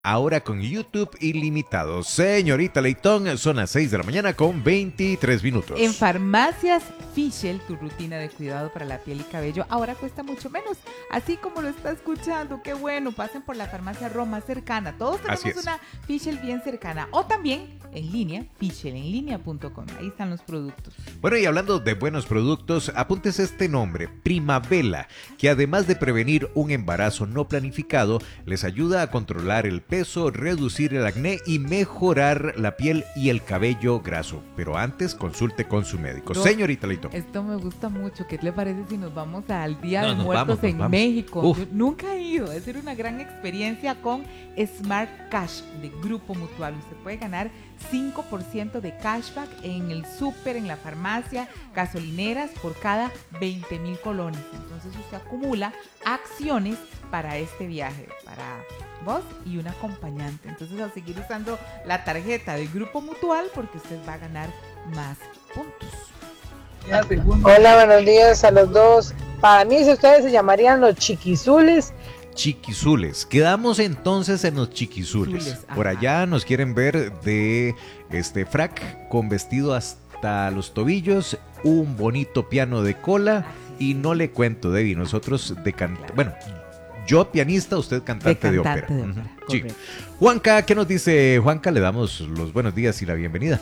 Ahora con YouTube ilimitado. Señorita Leitón, son las 6 de la mañana con 23 minutos. En Farmacias Fischel, tu rutina de cuidado para la piel y cabello ahora cuesta mucho menos. Así como lo está escuchando, qué bueno. Pasen por la farmacia Roma cercana. Todos tenemos una Fischel bien cercana. O también en línea, fischelenlinea.com. Ahí están los productos. Bueno, y hablando de buenos productos, apúntese este nombre, Primavela, que además de prevenir un embarazo no planificado, les ayuda a controlar el peso, reducir el acné y mejorar la piel y el cabello graso. Pero antes, consulte con su médico. Señorita Leitón. Esto me gusta mucho. ¿Qué le parece si nos vamos al Día de Muertos en México? Yo nunca he ido. Es una gran experiencia con Smart Cash de Grupo Mutual. Usted puede ganar 5% de cashback en el súper, en la farmacia, gasolineras por cada 20,000 colones. Entonces usted acumula acciones para este viaje, para vos y un acompañante. Entonces a seguir usando la tarjeta del Grupo Mutual porque usted va a ganar más puntos. Hola, buenos días a los dos. Para mí, si ustedes se llamarían los chiquizules. Chiquizules. Quedamos entonces en los chiquizules. Por allá nos quieren ver de frac con vestido hasta los tobillos, un bonito piano de cola y no le cuento, Debbie, nosotros de cantar. Bueno, yo pianista, usted cantante de ópera. Sí. Juanca, ¿qué nos dice Juanca? Le damos los buenos días y la bienvenida.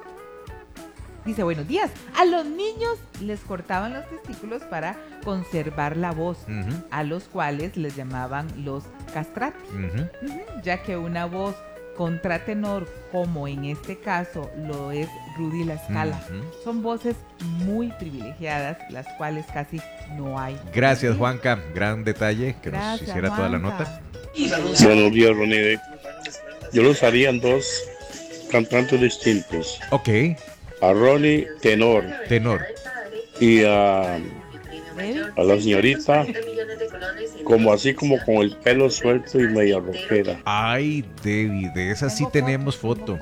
Dice, buenos días. A los niños les cortaban los testículos para conservar la voz, a los cuales les llamaban los castratis, ya que una voz contratenor, como en este caso lo es Rudy La Scala, son voces muy privilegiadas, las cuales casi no hay. Gracias, Juanca. Gran detalle que nos hiciera Juanca toda la nota. Buenos días, Ronnie. Yo los haría en dos cantantes distintos. Ok. A Ronnie tenor y a la señorita como así como con el pelo suelto y media rockera. Ay, Debbie, de esa sí tenemos foto,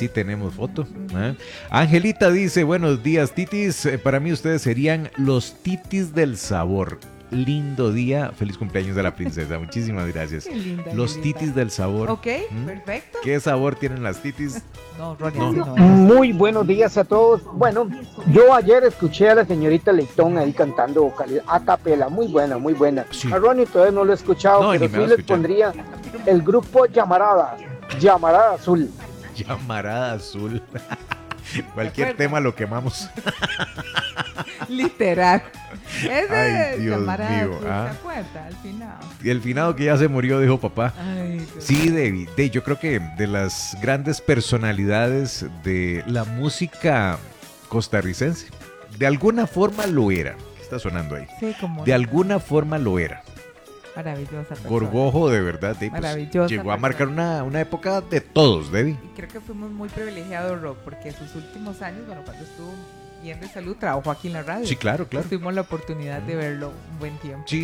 ¿eh? Angelita dice, buenos días, titis, para mí ustedes serían los titis del sabor. Lindo día, feliz cumpleaños de la princesa, muchísimas gracias. Qué linda, los Angelita. titis del sabor. Ok, perfecto. ¿Qué sabor tienen las titis? No, Ronnie, no. Muy buenos días a todos. Bueno, yo ayer escuché a la señorita Leitón ahí cantando vocalidad a capela, muy buena, muy buena. Sí. A Ronnie todavía no lo he escuchado, pero sí les pondría el grupo Llamarada Azul. Llamarada Azul. Cualquier tema lo quemamos. Literal. Ese Ay, Dios mío. ¿Se acuerda? Al final. Y el finado que ya se murió, dijo papá. Ay, sí, David, yo creo que de las grandes personalidades de la música costarricense, de alguna forma lo era. ¿Qué está sonando ahí? Sí, como de alguna forma lo era. Maravillosa persona. Gorgojo, de verdad, David, pues, llegó a marcar una época de todos, David. Y creo que fuimos muy privilegiados, Rock, porque en sus últimos años, bueno, cuando estuvo bien de salud, trabajó aquí en la radio. Sí, claro. Tuvimos la oportunidad de verlo un buen tiempo. Sí.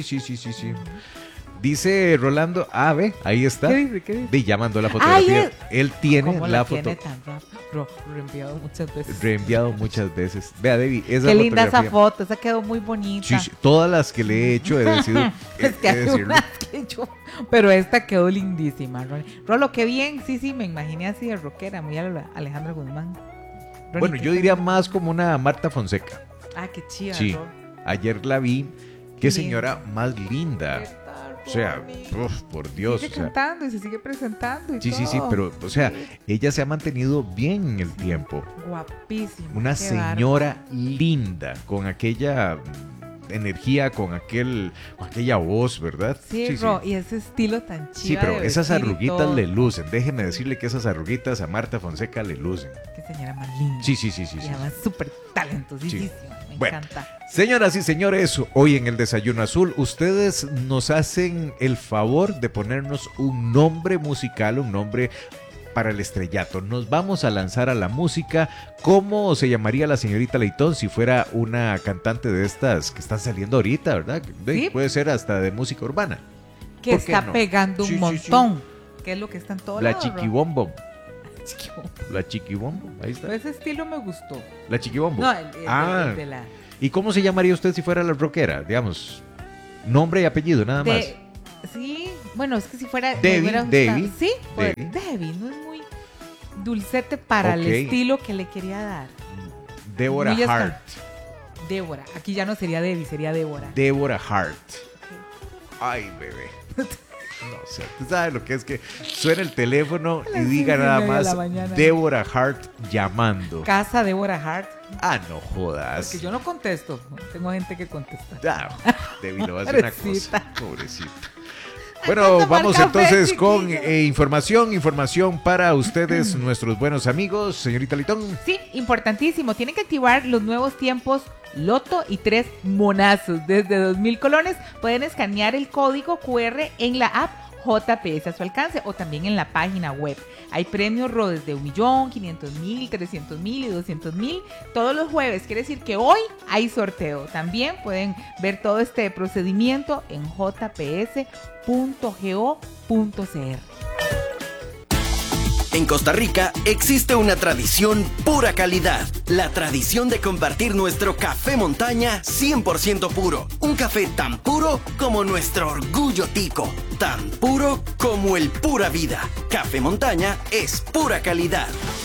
Dice Rolando, ve, ahí está. ¿Qué dice? De ya mandó la fotografía. Él tiene la foto. Tiene tan rápido? Reenviado muchas veces. Reenviado muchas veces. Vea, Debbie, esa qué linda esa fotografía. foto, esa quedó muy bonita. Sí, todas las que le he hecho he decidido. Es que hay unas que yo, pero esta quedó lindísima, Ronnie. Rolo, qué bien, sí, me imaginé así de rockera, muy a la Alejandro Guzmán. Ronnie, bueno, yo diría más como una Marta Fonseca. Ah, qué chida. Sí, ayer la vi. Qué señora más linda. O sea, por Dios. Sigue cantando y se sigue presentando y sí, todo. Sí, pero, o sea, ella se ha mantenido bien en el tiempo. Guapísima. Una señora linda, con aquella energía, con aquella voz, ¿verdad? Sí, y ese estilo tan chido. Sí, pero esas arruguitas le lucen. Déjeme decirle que esas arruguitas a Marta Fonseca le lucen. Qué señora más linda. Sí. Y además súper talentosísima. Me encanta. Señoras y señores, hoy en el Desayuno Azul, ustedes nos hacen el favor de ponernos un nombre musical, un nombre para el estrellato. Nos vamos a lanzar a la música. ¿Cómo se llamaría la señorita Leitón si fuera una cantante de estas que están saliendo ahorita, verdad? ¿Sí? Puede ser hasta de música urbana. Que está pegando un montón. ¿Qué es lo que está en todo La Chiquibombo. La Chiquibombo, ahí está. Ese estilo me gustó. La Chiquibombo. No, el de la... ¿Y cómo se llamaría usted si fuera la rockera? Digamos, nombre y apellido, nada más. Sí, Bueno, es que si fuera... Debbie. Sí, Debbie, no es muy dulcete para el estilo que le quería dar. Débora Hart. Débora, aquí ya no sería Debbie, sería Débora. Débora Hart. Okay. Ay, bebé. No sé, tú sabes lo que es que suena el teléfono y diga nada más Débora Hart llamando. Casa Débora Hart. Ah, no jodas. Porque yo no contesto, tengo gente que contesta. Debbie, lo va a hacer una cosa. Pobrecita. Bueno, vamos entonces con información para ustedes, nuestros buenos amigos. Señorita Leitón. Sí, importantísimo. Tienen que activar los nuevos tiempos Loto y 3 monazos. Desde 2,000 colones pueden escanear el código QR en la app JPS a su alcance o también en la página web. Hay premios rodes de 1.000.000, 500.000, 300.000 y 200.000 todos los jueves. Quiere decir que hoy hay sorteo. También pueden ver todo este procedimiento en jps.go.cr. En Costa Rica existe una tradición pura calidad, la tradición de compartir nuestro café montaña 100% puro. Un café tan puro como nuestro orgullo tico, tan puro como el pura vida. Café montaña es pura calidad.